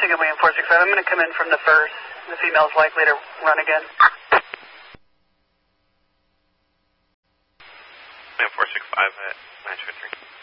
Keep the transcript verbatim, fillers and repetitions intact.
Take away in four six five. I'm going to come in from the first. The female's likely to run again. four six five at nine two three.